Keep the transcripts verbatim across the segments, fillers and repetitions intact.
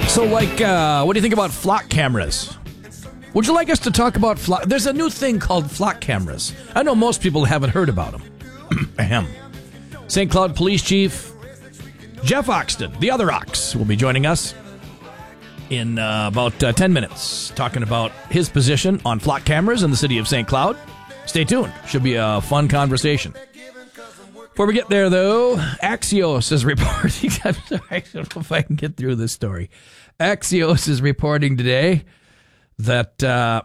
So, like, uh, what do you think about flock cameras? Would you like us to talk about flock? There's a new thing called flock cameras. I know most people haven't heard about them. Ahem. Saint Cloud Police Chief Jeff Oxton, the other Ox, will be joining us in uh, about uh, ten minutes, talking about his position on flock cameras in the city of Saint Cloud. Stay tuned. Should be a fun conversation. Before we get there, though, Axios is reporting. I'm sorry, I don't know if I can get through this story. Axios is reporting today that uh,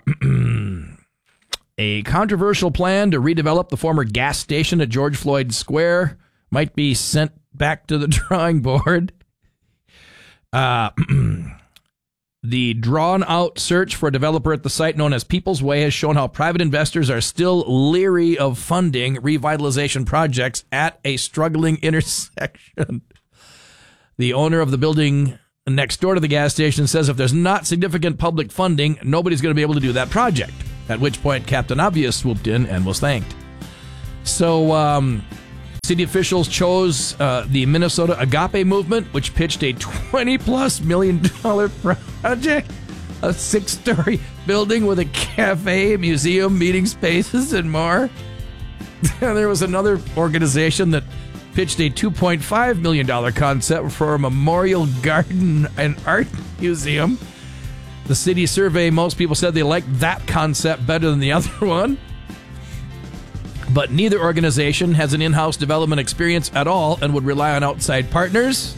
a controversial plan to redevelop the former gas station at George Floyd Square might be sent back to the drawing board. Uh, the drawn-out search for a developer at the site known as People's Way has shown how private investors are still leery of funding revitalization projects at a struggling intersection. The owner of the building next door to the gas station says if there's not significant public funding, nobody's going to be able to do that project, at which point Captain Obvious swooped in and was thanked. So, um... city officials chose uh, the Minnesota Agape Movement, which pitched a twenty-plus million dollar project, a six-story building with a cafe, museum, meeting spaces, and more. There was another organization that pitched a two point five million dollars concept for a memorial garden and art museum. The city survey, most people said they liked that concept better than the other one. But neither organization has an in-house development experience at all and would rely on outside partners.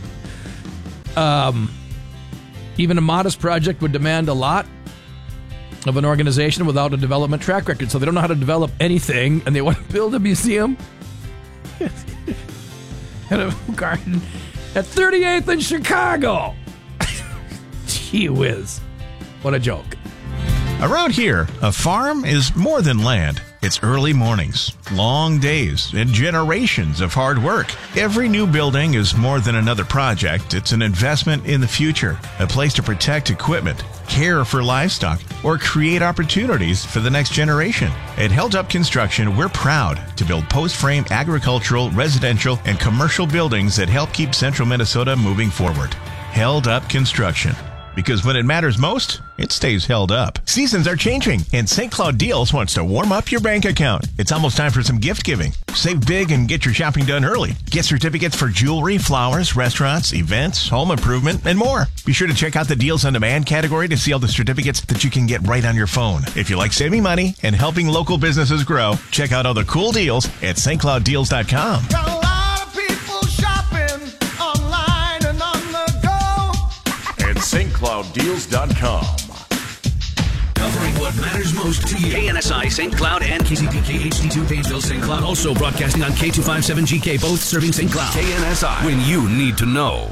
Um, even a modest project would demand a lot of an organization without a development track record. So they don't know how to develop anything, and they want to build a museum and a garden at thirty-eighth in Chicago. Gee whiz. What a joke. Around here, a farm is more than land. It's early mornings, long days, and generations of hard work. Every new building is more than another project. It's an investment in the future, a place to protect equipment, care for livestock, or create opportunities for the next generation. At Held Up Construction, we're proud to build post-frame agricultural, residential, and commercial buildings that help keep central Minnesota moving forward. Held Up Construction. Because when it matters most, it stays held up. Seasons are changing, and Saint Cloud Deals wants to warm up your bank account. It's almost time for some gift giving. Save big and get your shopping done early. Get certificates for jewelry, flowers, restaurants, events, home improvement, and more. Be sure to check out the Deals on Demand category to see all the certificates that you can get right on your phone. If you like saving money and helping local businesses grow, check out all the cool deals at St Cloud Deals dot com. St Cloud Deals dot com. Covering what matters most to you. K N S I, Saint Cloud, and K C P K H D two, Painesville, Saint Cloud. Also broadcasting on K two fifty-seven G K, both serving Saint Cloud. K N S I, when you need to know.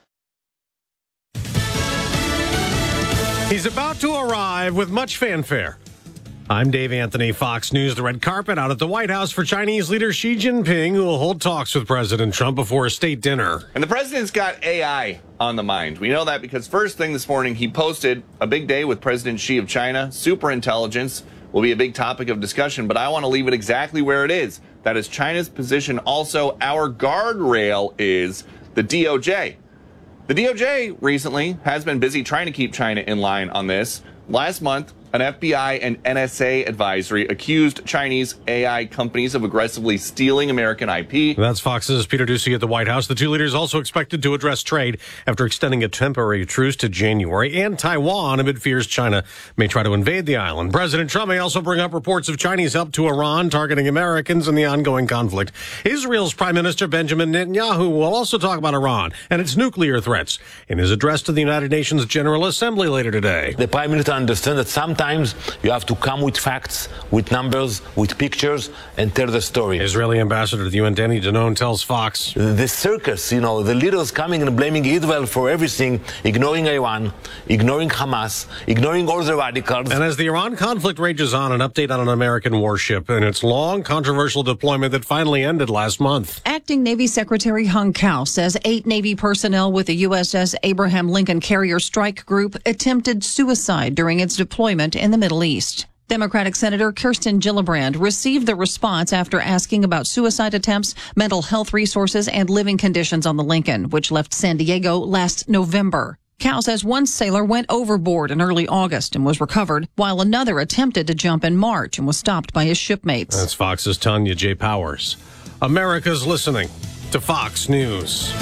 He's about to arrive with much fanfare. I'm Dave Anthony, Fox News. The red carpet out at the White House for Chinese leader Xi Jinping, who will hold talks with President Trump before a state dinner. And the president's got A I on the mind. We know that because first thing this morning, he posted a big day with President Xi of China. Superintelligence will be a big topic of discussion, but I want to leave it exactly where it is. That is China's position. Also, our guardrail is the D O J. The D O J recently has been busy trying to keep China in line on this. Last month, an F B I and N S A advisory accused Chinese A I companies of aggressively stealing American I P. That's Fox's Peter Doocy at the White House. The two leaders also expected to address trade after extending a temporary truce to January, and Taiwan amid fears China may try to invade the island. President Trump may also bring up reports of Chinese help to Iran targeting Americans in the ongoing conflict. Israel's Prime Minister Benjamin Netanyahu will also talk about Iran and its nuclear threats in his address to the United Nations General Assembly later today. The Prime Minister understands that sometimes you have to come with facts, with numbers, with pictures, and tell the story. Israeli ambassador to the U N, Danny Danon, tells Fox. The circus, you know, the leaders coming and blaming Israel for everything, ignoring Iran, ignoring Hamas, ignoring all the radicals. And as the Iran conflict rages on, an update on an American warship and its long, controversial deployment that finally ended last month. Acting Navy Secretary Hung Cao says eight Navy personnel with the U S S Abraham Lincoln Carrier Strike Group attempted suicide during its deployment in the Middle East. Democratic Senator Kirsten Gillibrand received the response after asking about suicide attempts, mental health resources, and living conditions on the Lincoln, which left San Diego last November. Cal says one sailor went overboard in early August and was recovered, while another attempted to jump in March and was stopped by his shipmates. That's Fox's Tanya J. Powers. America's listening to Fox News.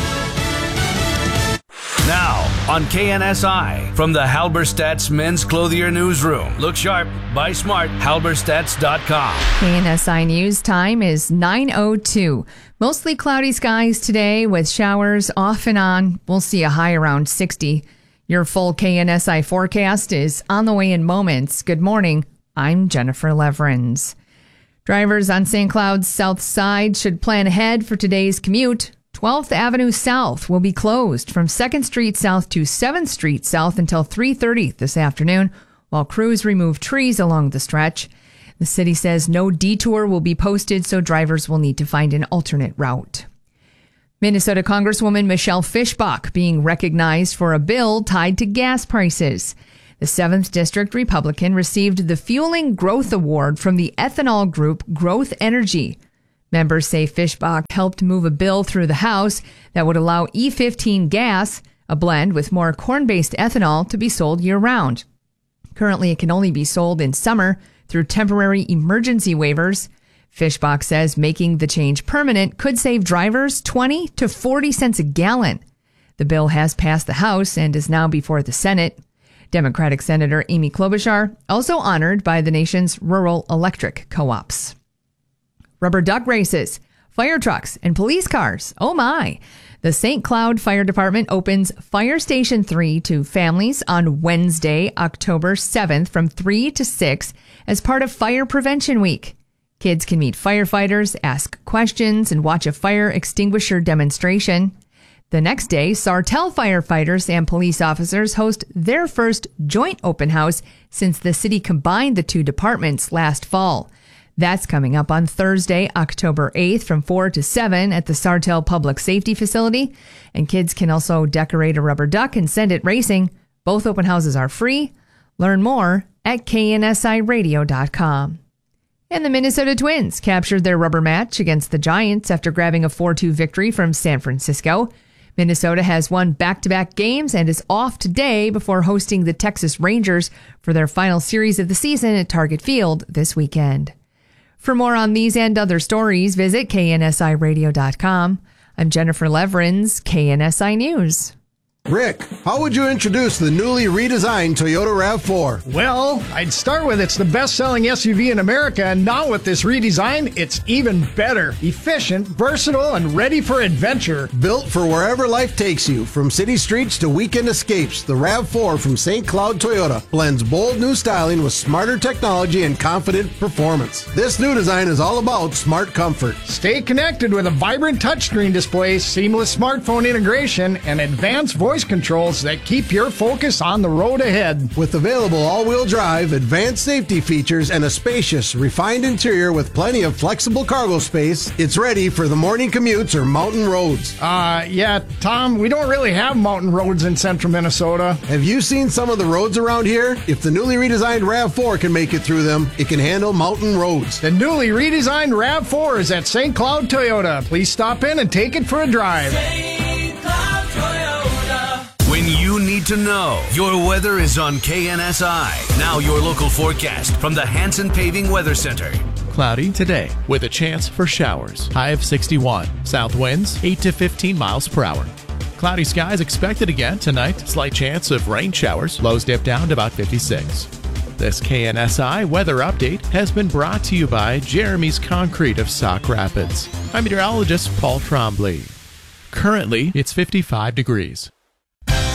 Now, on K N S I, from the Halberstadt's Men's Clothier Newsroom. Look sharp, buy smart, halberstadts dot com. K N S I News time is nine oh two. Mostly cloudy skies today with showers off and on. We'll see a high around sixty. Your full K N S I forecast is on the way in moments. Good morning. I'm Jennifer Leverins. Drivers on Saint Cloud's south side should plan ahead for today's commute. twelfth Avenue South will be closed from second Street South to seventh Street South until three thirty this afternoon, while crews remove trees along the stretch. The city says no detour will be posted, so drivers will need to find an alternate route. Minnesota Congresswoman Michelle Fischbach being recognized for a bill tied to gas prices. The seventh District Republican received the Fueling Growth Award from the ethanol group Growth Energy. Members say Fischbach helped move a bill through the House that would allow E fifteen gas, a blend with more corn-based ethanol, to be sold year-round. Currently, it can only be sold in summer through temporary emergency waivers. Fischbach says making the change permanent could save drivers twenty to forty cents a gallon. The bill has passed the House and is now before the Senate. Democratic Senator Amy Klobuchar also honored by the nation's rural electric co-ops. Rubber duck races, fire trucks, and police cars. Oh my! The Saint Cloud Fire Department opens Fire Station three to families on Wednesday, October seventh from three to six as part of Fire Prevention Week. Kids can meet firefighters, ask questions, and watch a fire extinguisher demonstration. The next day, Sartell firefighters and police officers host their first joint open house since the city combined the two departments last fall. That's coming up on Thursday, October eighth from four to seven at the Sartell Public Safety Facility. And kids can also decorate a rubber duck and send it racing. Both open houses are free. Learn more at K N S I radio dot com. And the Minnesota Twins captured their rubber match against the Giants after grabbing a four two victory from San Francisco. Minnesota has won back-to-back games and is off today before hosting the Texas Rangers for their final series of the season at Target Field this weekend. For more on these and other stories, visit K N S I radio dot com. I'm Jennifer Leverins, K N S I News. Rick, how would you introduce the newly redesigned Toyota RAV four? Well, I'd start with it's the best-selling S U V in America, and now with this redesign, it's even better. Efficient, versatile, and ready for adventure. Built for wherever life takes you, from city streets to weekend escapes, the RAV four from Saint Cloud Toyota blends bold new styling with smarter technology and confident performance. This new design is all about smart comfort. Stay connected with a vibrant touchscreen display, seamless smartphone integration, and advanced voice controls that keep your focus on the road ahead. With available all-wheel drive, advanced safety features, and a spacious, refined interior with plenty of flexible cargo space, it's ready for the morning commutes or mountain roads. Uh, yeah, Tom, we don't really have mountain roads in central Minnesota. Have you seen some of the roads around here? If the newly redesigned RAV four can make it through them, it can handle mountain roads. The newly redesigned RAV four is at Saint Cloud Toyota. Please stop in and take it for a drive. Saint Cloud Toyota. When you need to know, your weather is on K N S I. Now your local forecast from the Hanson Paving Weather Center. Cloudy today with a chance for showers. High of sixty-one. South winds eight to fifteen miles per hour. Cloudy skies expected again tonight. Slight chance of rain showers. Lows dip down to about fifty-six. This K N S I weather update has been brought to you by Jeremy's Concrete of Sauk Rapids. I'm meteorologist Paul Trombley. Currently, it's fifty-five degrees.